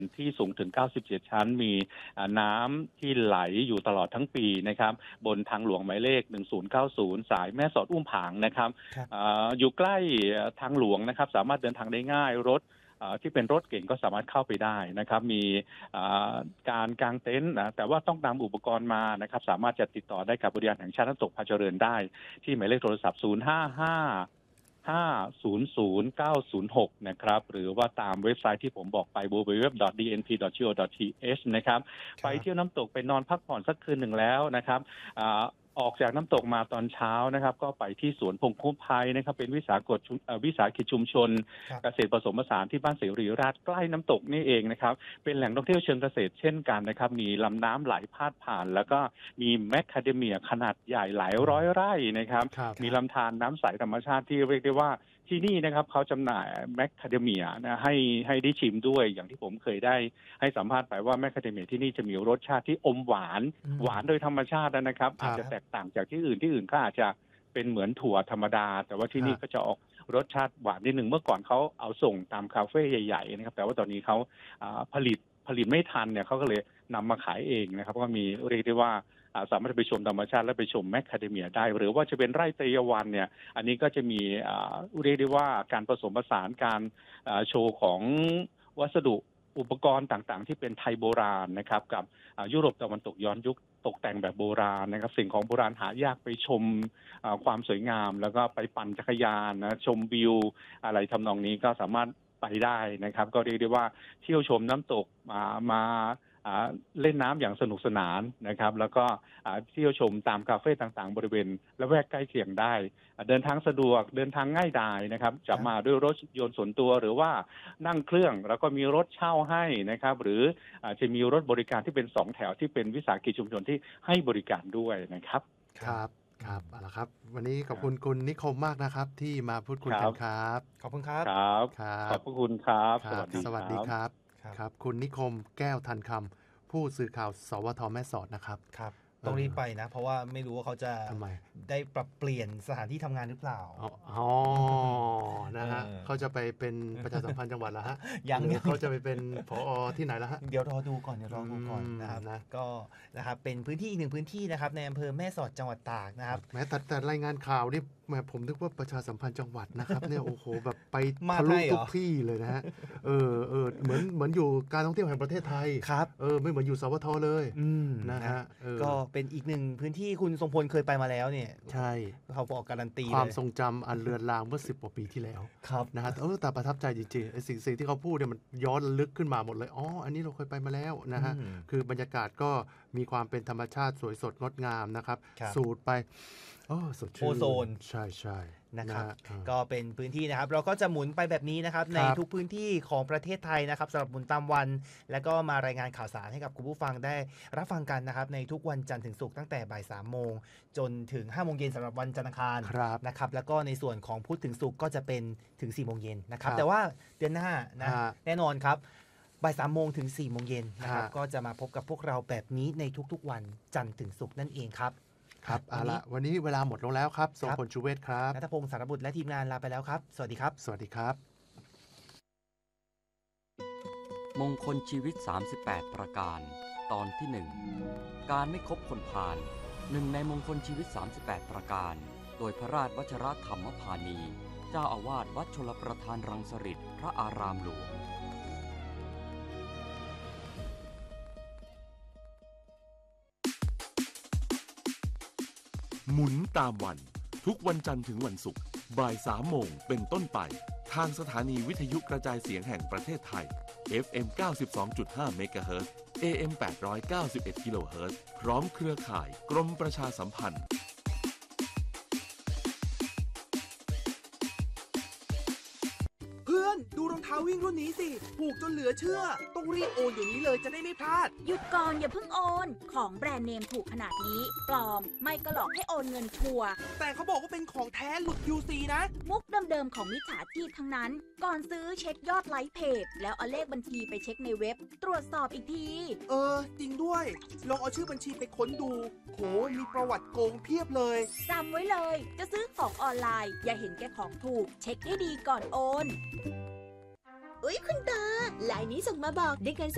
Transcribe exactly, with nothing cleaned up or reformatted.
ที่สูงถึงเก้าสิบเจ็ดชั้นมีน้ำที่ไหลอยู่ตลอดทั้งปีนะครับบนทางหลวงหมายเลขหนึ่งศูนย์เก้าศูนย์สายแม่สอดอุ้มผางนะครับ อ, อยู่ใกล้ทางหลวงนะครับสามารถเดินทางได้ง่ายรถที่เป็นรถเก่งก็สามารถเข้าไปได้นะครับมีการกางเต็นท์นะแต่ว่าต้องนำอุปกรณ์มานะครับสามารถจะติดต่อได้กับอุทยานแห่งชาติน้ำตกผาเจริญได้ที่หมายเลขโทรศัพท์ศูนย์ ห้า ห้า ห้า ศูนย์ ศูนย์ เก้า ศูนย์ หกนะครับหรือว่าตามเว็บไซต์ที่ผมบอกไป ดับเบิลยู ดับเบิลยู ดับเบิลยู ดอท ดี เอ็น พี ดอท ซี โอ ดอท ที เอช นะครับไปเที่ยวน้ำตกไปนอนพักผ่อนสักคืนหนึ่งแล้วนะครับออกจากน้ำตกมาตอนเช้านะครับก็ไปที่สวนพงคุ้มไพนะครับเป็นวิสาหกิจวิสาหกิจชุมชนเกษตรผสมผสานที่บ้านเสรีราชใกล้น้ำตกนี่เองนะครับเป็นแหล่งท่องเที่ยวเชิงเกษตรเช่นกันนะครับมีลำน้ำไหลพาดผ่านแล้วก็มีแมคคาเดเมียขนาดใหญ่หลายร้อยไร่นะครับมีลำธารน้ำใสธรรมชาติที่เรียกได้ว่าที่นี่นะครับเขาจำหน่ายแมคคาเดเมียนะให้ให้ได้ชิมด้วยอย่างที่ผมเคยได้ให้สัมภาษณ์ไปว่าแมคคาเดเมียที่นี่จะมีรสชาติที่อมหวานหวานโดยธรรมชาตินะครับอาจจะแตกต่างจากที่อื่นที่อื่นก็อาจจะเป็นเหมือนถั่วธรรมดาแต่ว่าที่นี่ก็จะออกรสชาติหวานนิดหนึ่งเมื่อก่อนเขาเอาส่งตามคาเฟ่ใหญ่ๆนะครับแต่ว่าตอนนี้เขาผลิตผลิตไม่ทันเนี่ยเขาก็เลยนำมาขายเองนะครับก็มีเรียกได้ว่าสามารถไปชมธรรมชาติและไปชมแมคคาเดเมียได้หรือว่าจะเป็นไร่เตยวันเนี่ยอันนี้ก็จะมีเรียกได้ว่าการผสมผสานการโชว์ของวัสดุอุปกรณ์ต่างๆที่เป็นไทยโบราณนะครับกับยุโรปตะวันตกย้อนยุคตกแต่งแบบโบราณนะครับสิ่งของโบราณหายากไปชมความสวยงามแล้วก็ไปปั่นจักรยานนะชมวิวอะไรทำนองนี้ก็สามารถไปได้นะครับก็เรียกได้ว่าเที่ยวชมน้ำตกมามาเล่นน้ำอย่างสนุกสนานนะครับแล้วก็เที่ยวชมตามคาเฟ่ต่างๆบริเวณละแวกใกล้เคียงได้เดินทางสะดวกเดินทางง่ายดายนะครับจะมาด้วยรถยนต์ส่วนตัวหรือว่านั่งเครื่องแล้วก็มีรถเช่าให้นะครับหรืออาจจะมีรถบริการที่เป็นสองแถวที่เป็นวิสาหกิจชุมชนที่ให้บริการด้วยนะครับครับครับเอาละครับวันนี้ขอบคุณคุณนิคมมากนะครับที่มาพูดคุยกันครับขอบคุณครับครับขอบคุณครับสวัสดีสวัสดีครับครับคุณนิคมแก้วทันคำผู้สื่อข่าวสวทแม่สอดนะครับครับต้องรีบไปนะเพราะว่าไม่รู้ว่าเขาจะได้ปรับเปลี่ยนสถานที่ทำงานหรือเปล่าอ๋อนะฮะเขาจะไปเป็นประชาสัมพันธ์จังหวัดแล้วฮะยังเขาจะไปเป็นผอที่ไหนแล้วฮะเดี๋ยวรอดูก่อนเดี๋ยวรอดูก่อนนะครับนะก็นะครับเป็นพื้นที่อีกหนึ่งพื้นที่นะครับในอำเภอแม่สอดจังหวัดตากนะครับแม้แต่แต่รายงานข่าวนี่แม่ผมนึกว่าประชาสัมพันธ์จังหวัดนะครับเนี่ยโอ้โหแบบไปทะลุทุกที่เลยนะฮะเออเออเหมือนเหมือนอยู่การท่องเที่ยวแห่งประเทศไทยครับเออไม่เหมือนอยู่สวทเลยนะฮะก็เป็นอีกหนึ่งพื้นที่คุณทรงพลเคยไปมาแล้วเนี่ยใช่เขาบอกการันตีความทรงจำอันเลือนลางเมื่อสิบกว่าปีที่แล้วครับนะฮะเออแต่ประทับใจจริงๆไอ้สิ่งสิ่งที่เขาพูดเนี่ยมันย้อนลึกขึ้นมาหมดเลยอ๋ออันนี้เราเคยไปมาแล้วนะฮะคือบรรยากาศก็มีความเป็นธรรมชาติสวยสดงดงามนะครับสูดไปโอ้สดชื่นโอโซนใช่ใช่นะครับก็เป็นพื้นที่นะครับเราก็จะหมุนไปแบบนี้นะครับในทุกพื้นที่ของประเทศไทยนะครับสำหรับหมุนตามวันแล้วก็มารายงานข่าวสารให้กับคุณผู้ฟังได้รับฟังกันนะครับในทุกวันจันทร์ถึงศุกร์ตั้งแต่บ่ายสามโมงจนถึงห้าโมงเย็นสำหรับวันจันทร์อังคารนะครับแล้วก็ในส่วนของพุธถึงศุกร์ก็จะเป็นถึงสี่โมงเย็นนะครับแต่ว่าเดือนหน้านะแน่นอนครับบ่ายสามโมงถึงสี่โมงเย็นนะครับก็จะมาพบกับพวกเราแบบนี้ในทุกๆวันจันทร์ถึงศุกร์นั่นเองครับครับเอาละวันนี้เวลาหมดลงแล้วครับทรงพลชูเวศครับณัฐพงศ์สารบุตรและทีมงานลาไปแล้วครับสวัสดีครับสวัสดีครับมงคลชีวิตสามสิบแปดประการตอนที่หนึ่งการไม่คบคนพาลหนึ่งในมงคลชีวิตสามสิบแปดประการโดยพระราชวชรธรรมพานีเจ้าอาวาสวัดชลประทานรังสฤษฎ์พระอารามหลวงหมุนตามวันทุกวันจันทร์ถึงวันศุกร์บ่ายสามโมงเป็นต้นไปทางสถานีวิทยุกระจายเสียงแห่งประเทศไทย เอฟ เอ็ม เก้าสิบสองจุดห้า เมกะเฮิรตซ์ เอ เอ็ม แปดร้อยเก้าสิบเอ็ด กิโลเฮิรตซ์พร้อมเครือข่ายกรมประชาสัมพันธ์ดูรองเท้าวิ่งรุ่นนี้สิถูกจนเหลือเชื่อต้องรีบโอนเดี๋ยวนี้เลยจะได้ไม่พลาดหยุดก่อนอย่าเพิ่งโอนของแบรนด์เนมถูกขนาดนี้ปลอมไม่ก็หลอกให้โอนเงินชัวร์แต่เขาบอกว่าเป็นของแท้หลุด คิว ซี นะมุกเดิมๆของมิจฉาชีพทั้งนั้นก่อนซื้อเช็คยอดไลค์เพจแล้วเอาเลขบัญชีไปเช็คในเว็บตรวจสอบอีกทีเออจริงด้วยลองเอาชื่อบัญชีไปค้นดูโหมีประวัติโกงเพียบเลยจำไว้เลยจะซื้อของออนไลน์อย่าเห็นแก่ของถูกเช็คให้ดีก่อนโอนอุ๊ยคุณตาไลน์นี้ส่งมาบอกได้เงิน